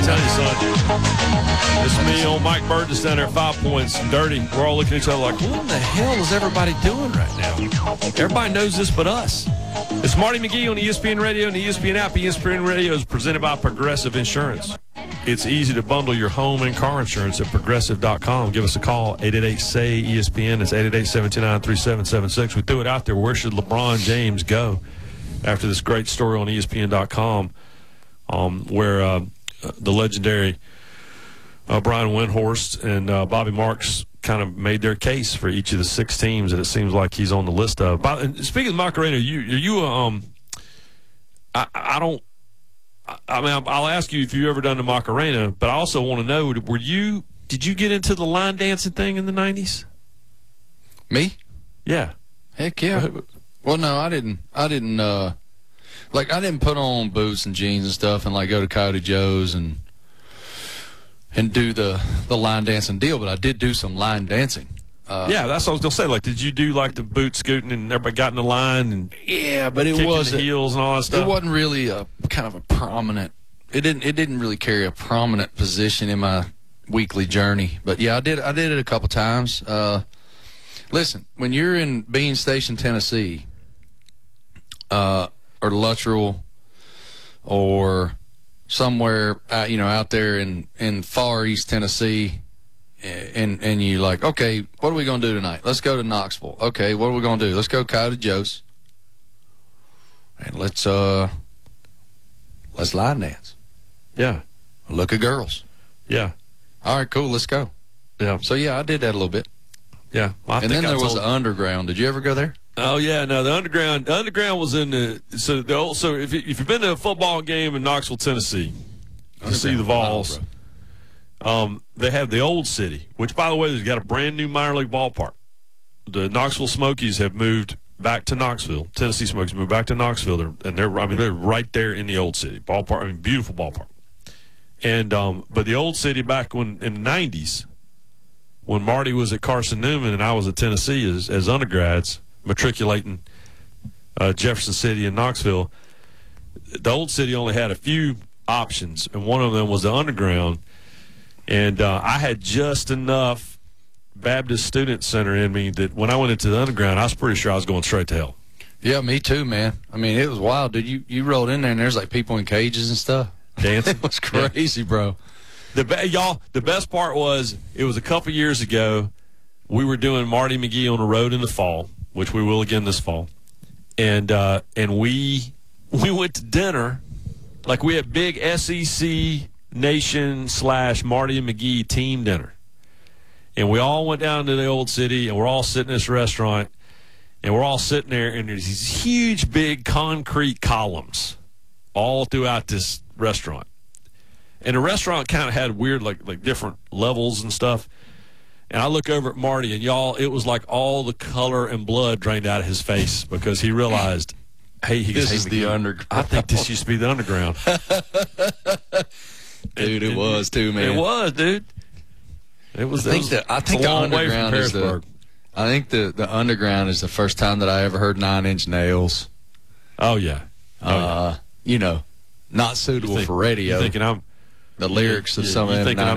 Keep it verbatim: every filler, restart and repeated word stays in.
tell you, son. It's me, old Mike Burgess down there at Five Points, dirty. We're all looking at each other like, what in the hell is everybody doing right now? Everybody knows this but us. It's Marty McGee on E S P N Radio and the E S P N app. E S P N Radio is presented by Progressive Insurance. It's easy to bundle your home and car insurance at progressive dot com. Give us a call, eight eight eight, S A Y, E S P N. It's eight eight eight, seven two nine, three seven seven six. We threw it out there. Where should LeBron James go after this great story on E S P N dot com um, where uh, the legendary uh, Brian Windhorst and uh, Bobby Marks kind of made their case for each of the six teams that it seems like he's on the list of. By, and speaking of Macarena, you, are you um, I, I don't, I mean, I'll ask you if you've ever done the Macarena, but I also want to know, were you, did you get into the line dancing thing in the nineties? Me? Yeah. Heck yeah. Well, no, I didn't, I didn't, uh, like, I didn't put on boots and jeans and stuff and, like, go to Coyote Joe's and, and do the, the line dancing deal, but I did do some line dancing. Uh, yeah, that's what I was going to say. Like, did you do, like, the boot scooting and everybody got in the line? And yeah, but it wasn't. The heels and all that stuff? It wasn't really a kind of a prominent, it didn't, it didn't really carry a prominent position in my weekly journey. But, yeah, I did, I did it a couple times. Uh, listen, when you're in Bean Station, Tennessee, uh, or Luttrell, or somewhere, uh, you know, out there in, in far East Tennessee, and and you like, okay, what are we going to do tonight? Let's go to Knoxville. Okay, what are we going to do? Let's go to Coyote Joe's, and let's uh let's line dance. Yeah. Look at girls. Yeah. All right, cool. Let's go. Yeah. So yeah, I did that a little bit. Yeah. Well, I and think then I there was told... the underground. Did you ever go there? Oh yeah, no, the underground. The underground was in the so the old, so if you, if you've been to a football game in Knoxville, Tennessee, you see the Vols. Um, they have the Old City, which, by the way, has got a brand new minor league ballpark. The Knoxville Smokies have moved back to Knoxville. Tennessee Smokies moved back to Knoxville, they're, and they're I mean they're right there in the Old City ballpark. I mean, beautiful ballpark. And um, but the Old City back when in the nineties, when Marty was at Carson Newman and I was at Tennessee as as undergrads, matriculating uh, Jefferson City and Knoxville, the Old City only had a few options, and one of them was the underground. And uh, I had just enough Baptist Student Center in me that when I went into the underground, I was pretty sure I was going straight to hell. Yeah, me too, man. I mean, it was wild, dude. You you rolled in there and there's like people in cages and stuff. Dancing. It was crazy, yeah. Bro. The be- y'all, the best part was it was a couple years ago. We were doing Marty McGee on the road in the fall, which we will again this fall, and uh, and we we went to dinner, like we had big S E C Nation slash Marty and McGee team dinner, and we all went down to the Old City, and we're all sitting in this restaurant, and we're all sitting there, and there's these huge, big concrete columns all throughout this restaurant, and the restaurant kind of had weird, like like different levels and stuff. And I look over at Marty, and y'all, it was like all the color and blood drained out of his face because he realized, hey, he this goes, hey, is the underground. I think this used to be the underground. Dude, and, it was too, man. It was, dude. It was. I think was, that I think the underground is the. I think the the underground is the first time that I ever heard Nine Inch Nails. Oh yeah. Oh, uh, yeah. You know, not suitable think, for radio. You're thinking I'm the lyrics of you, some of them.